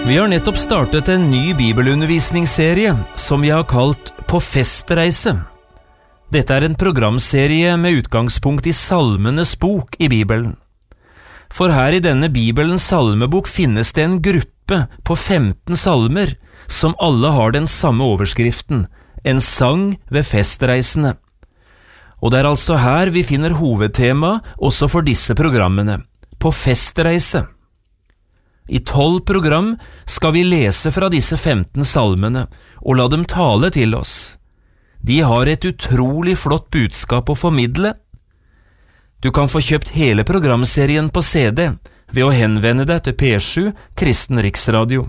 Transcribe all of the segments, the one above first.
Vi har nettopp startet en ny bibelundervisningsserie som vi har kalt På festreise. Dette er en programserie med utgangspunkt i Salmenes bok i Bibelen. For her i denne Bibelens salmebok finnes det en gruppe på 15 salmer som alle har den samme overskriften, en sang ved festreisene. Og det er altså her vi finner hovedtema også for disse programmene, på festreise. I 12 program skal vi lese fra disse 15 salmene og la dem tale til oss. De har et utrolig flott budskap å formidle. Du kan få kjøpt hele programserien på CD ved å henvende deg til P7 Kristen Riksradio.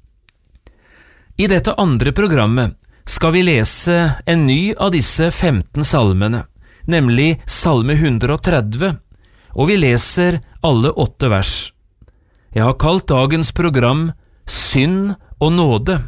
I dette andre programmet skal vi lese en ny av disse 15 salmene, nemlig Salme 130, og vi leser alle 8 vers. Jeg har kalt dagens program Synd og nåde.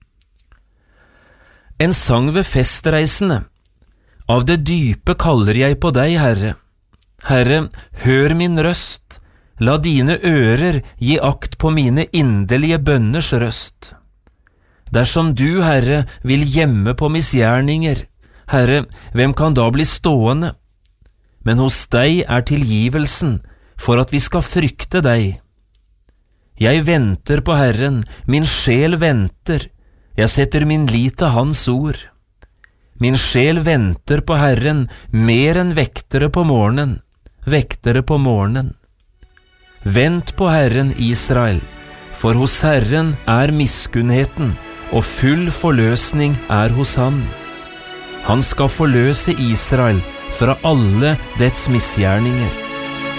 En sang ved festreisene. Av det dype kaller jeg på deg, Herre. Herre, hør min røst. La dine ører gi akt på mine inderlige bønners røst. Dersom du, Herre, vil gjemme på misgjerninger, Herre, hvem kan da bli stående? Men hos deg er tilgivelsen, for at vi skal frykte deg. Jeg venter på Herren, min sjel venter, jeg setter min lit til hans ord. Min sjel venter på Herren, mer enn vektere på morgenen, vektere på morgenen. Vent på Herren, Israel, for hos Herren er miskunnheten, og full forløsning er hos han. Han skal forløse Israel fra alle dets misgjerninger.